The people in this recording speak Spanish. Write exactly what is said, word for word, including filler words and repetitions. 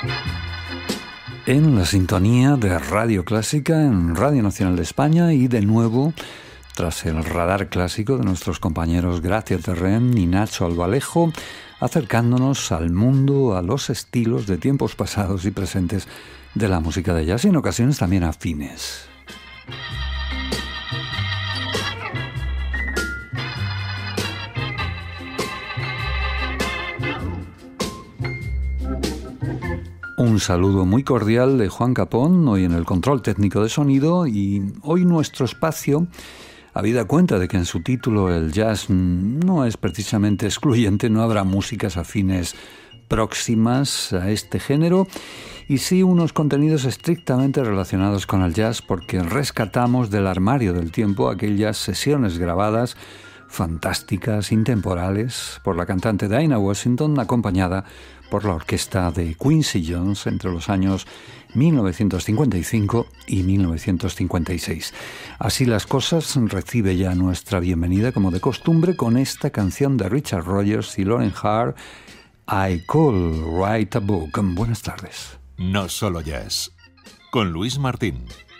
En la sintonía de Radio Clásica en Radio Nacional de España y de nuevo tras el radar clásico de nuestros compañeros Gracia Terren y Nacho Albalejo, acercándonos al mundo, a los estilos de tiempos pasados y presentes de la música de jazz y en ocasiones también afines. Un saludo muy cordial de Juan Capón, hoy en el control técnico de sonido, y hoy nuestro espacio, habida cuenta de que en su título el jazz no es precisamente excluyente, no habrá músicas afines próximas a este género, y sí unos contenidos estrictamente relacionados con el jazz, porque rescatamos del armario del tiempo aquellas sesiones grabadas fantásticas, intemporales, por la cantante Dinah Washington, acompañada por la orquesta de Quincy Jones entre los años mil novecientos cincuenta y cinco y mil novecientos cincuenta y seis. Así las cosas, recibe ya nuestra bienvenida como de costumbre con esta canción de Richard Rogers y Loren Hart, I Could Write a Book. Buenas tardes. No solo jazz, con Luis Martín.